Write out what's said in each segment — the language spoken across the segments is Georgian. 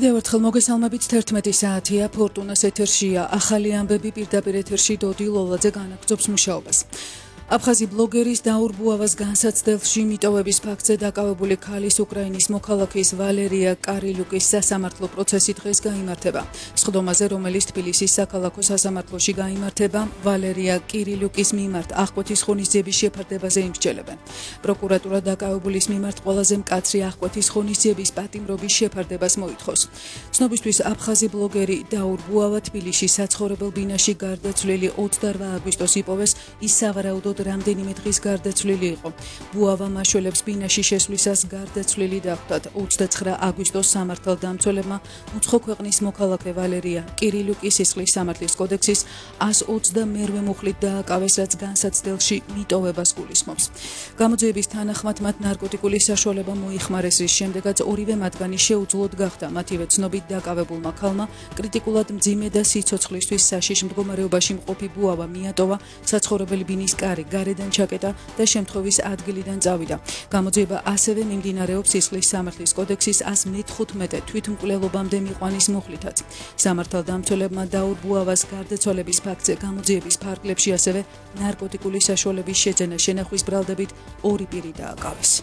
კიდევ ერთხელ მოგესალმებით 11 საათია ფორტუნას ეთერშია ახალი ამბები პირდაპირ ეთერში დოდი ლოლაძე განაგრძობს მუშაობას. აფხაზი ბლოგერის დაურბუავას განსაცდელში მიტოვების ფაქტზე დაკავებული ქალის უკრაინის მოქალაქის ვალერია კარილიუკის სასამართლო პროცესი დღეს გაიმართება. სხდომაზე, რომელიც თბილისის საქალაქო სასამართლოში გაიმართება, ვალერია კარილიუკის მიმართ აღკვეთის ღონისძიების შეფარდებაზე იმსჯელებენ. პროკურატურა დაკავებულის მიმართ ყველაზე მკაცრი აღკვეთის ღონისძიების პატიმრობის შეფარდებას მოითხოვს. ცნობისთვის აფხაზი ბლოგერი დაურბუავა თბილისში საცხოვრებელ ბინაში გარდაცვლილი 28 აგვისტოს იპოვეს, ის სავარაუდოდ რამდენიმე დღის გარდაცვლილი იყო. ბუავა მაშველებს ბინაში შესვლისას გარდაცვლილი დახვდათ. 29 აგვისტოს სამართალდამცველებმა უცხო ქვეყნის მოქალაქე ვალერია კარილიუკის სისხლის სამართლის კოდექსის 128 მუხლით დააკავეს, რაც განსაცდელში მიტოვებას გულისხმობს. გამოძიების თანახმად მათ ნარკოტიკული საშუალება მოიხმარეს, რის შემდეგაც ორივე მათგანი შეუძლოდ გახდა. მათივე ცნობით დაკავებულმა ქალმა კრიტიკულად მძიმე და სიცოცხლისთვის საშიშ მდგომარეობაში მყოფი ბუავა მიატოვა, საცხოვრებელი ბინის კარი გარედან ჩაკეტა და შემთხვევის ადგილიდან წავიდა. გამოძიება ასევე მიმდინარეობს სისხლის სამართლის კოდექსის 115 თვითმკვლელობამდე მიყვანის მუხლითაც. სამართალდამცველებმა დაურბუავას გარდაცვალების ფაქტზე გამოძიების ფარგლებში ასევე ნარკოტიკული საშუალების შეძენა შენახვის ბრალდებით ორი პირი დააკავეს.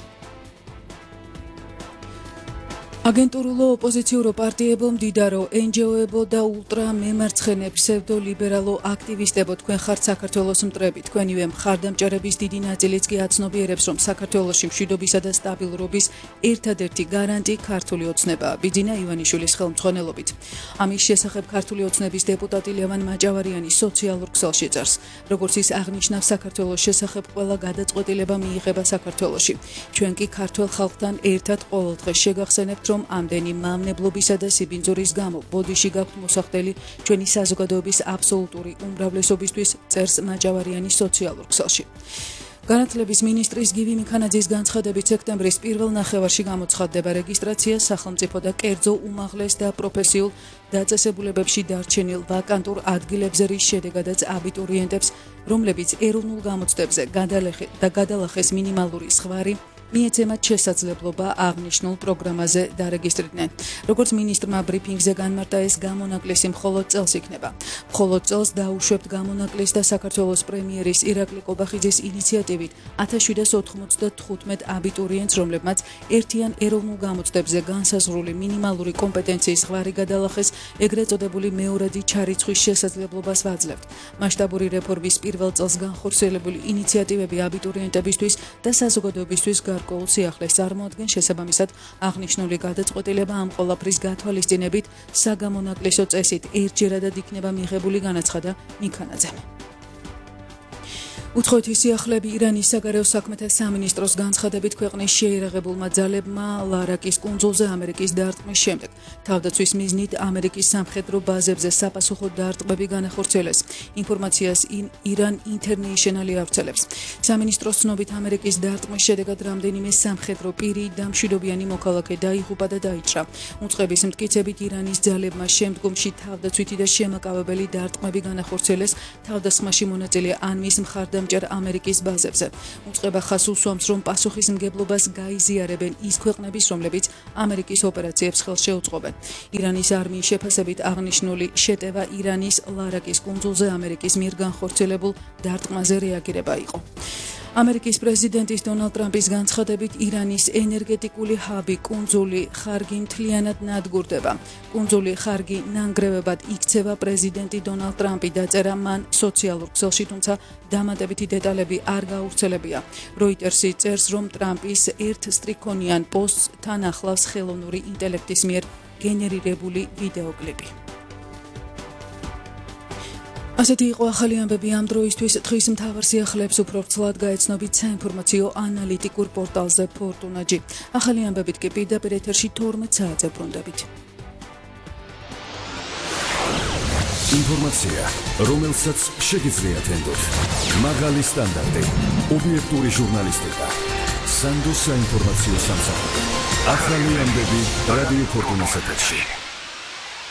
აგენტურულო ოპოზიციურო პარტიებო, მდიდარო NGO-ებო და ულტრა მემარცხენე ფსევდოლიბერალო აქტივისტებო, თქვენ ხართ საქართველოს მტრები. თქვენივე მხარდამჭერების დიდი ნაწილიც კი აცნობიერებს, რომ საქართველოში მშვიდობისა და სტაბილურობის ერთადერთი გარანტი ქართული ოცნებაა, ბიძინა ივანიშვილის ხელმძღვანელობით. ამის შესახებ ქართული ოცნების დეპუტატი ლევან მაჭავარიანი სოციალურ ქსელში წერს. როგორც ის აღნიშნავს, საქართველოს შესახებ ყველა გადაწყვეტილება მიიღება საქართველოში. ჩვენ კი ქართველ ხალხთან ერთად ყოველდღე შეგახსენებთ, რომ ამდენი მავნებლობისა და სიბინძურის გამო ბოდიში გაქვთ მოსახდელი ჩვენი საზოგადოების აბსოლუტური უმრავლესობისთვის, წერს მაჭავარიანი სოციალურ ქსელში. განათლების მინისტრის გივი მიქანაძის განცხადებით, სექტემბრის პირველ ნახევარში გამოცხადდება რეგისტრაცია სახელმწიფო და კერძო უმაღლეს და პროფესიულ დაწესებულებებში დარჩენილ ვაკანტურ ადგილებზე, რის შედეგადაც აბიტურიენტებს, რომლებიც ეროვნულ გამოცდებზე გადალახეს მინიმალური სხვარი, მიეცემათ შესაძლებლობა აღნიშნულ პროგრამაზე დარეგისტრირდნენ. როგორც მინისტრმა ბრიფინგზე განმარტა, ეს გამონაკლისი მხოლოდ წელს იქნება. მხოლოდ წელს დაუშვებთ გამონაკლის და საქართველოს პრემიერის ირაკლი კობახიძის ინიციატივით 1795 აბიტურიენტს, რომლებმაც ერთიან ეროვნულ გამოცდებზე განსაზღვრული მინიმალური კომპეტენციის სხვარი გადალახეს, ეგრეთ წოდებული მეორადი ჩარიცხვის შესაძლებლობას ვაძლევთ. მასშტაბური რეფორმის პირველ წელს განხორციელებული ინიციატივები აბიტურიენტებისთვის და საზოგადოებისთვის გარკვეულ სიახლეს წარმოადგენს. შესაბამისად, აღნიშნული გადაწყვეტილება ამ ყველაფრის გათვალისწინებით საგამონაკლისო წესით ერთჯერადად იქნება მიღებული, განაცხადა მიქანაძემ. უცხოეთის სიახლეები ირანის საგარეო საქმეთა სამინისტროს განცხადებით, ქვეყნის შეიარაღებულმა ძალებმა ლარაკის კუნძულზე ამერიკის დარტყმის შემდეგ თავდაცვის მიზნით ამერიკის სამხედრო ბაზებზე საპასუხო დარტყმები განახორციელეს. ინფორმაციას ირან ინტერნეიშნალი ავრცელებს. სამინისტროს ცნობით, ამერიკის დარტყმის შედეგად რამდენიმე სამხედრო პირი და მშვიდობიანი მოქალაქე დაიღუპა და დაიჭრა. უწყების მტკიცებით, ირანის ძალებმა შემდგომში თავდაცვითი და შემაკავებელი დარტყმები განახორციელეს თავდასხმაში მონაწილე ანმის მხარდამჭერ ამერიკის ბაზებზე. უწყება ხაზს უსვამს, რომ პასუხისმგებლობას გაიზიარებენ ის ქვეყნების, რომლებიც ამერიკის ოპერაციებს ხელს შეუწყობენ. ირანის არმიის შეფასებით, აღნიშნული შეტევა ირანის ლარაკის კუნძულზე ამერიკის მიერ განხორციელებულ დარტყმაზე რეაგირება იყო. ამერიკის პრეზიდენტის დონალდ ტრამპის განცხადებით, ირანის ენერგეტიკული ჰაბი კუნძული ხარგი მთლიანად ნადგურდება. კუნძული ხარგი ნანგრევებად იქცევა, პრეზიდენტი დონალდ ტრამპი დაწერა მან სოციალურ ქსელში, თუმცა დამატებითი დეტალები არ გაავრცელებია. როიტერსი წერს, რომ ტრამპის ერთ სტრიქონიან პოსტს თან ახლავს ხელოვნური ინტელექტის მიერ გენერირებული ვიდეოკლიპი. ასეთი იყო ახალი ამბები ამ დროისთვის. დღის მთავარ სიახლეებს უფრო ვრცლად გაეცნობით საინფორმაციო ანალიტიკურ პორტალზე ფორტუნა.gi. ახალი ამბებით კი პირდაპირ ეთერში 12 საათზე ბრუნდებით. ინფორმაცია, რომელსაც შეგიძლიათ ენდოთ. მაღალი სტანდარტი, ობიექტური ჟურნალისტიკა. სანდოს საინფორმაციო სამსახური. ახალი ამბები რადიო ფორტუნას ეთერში.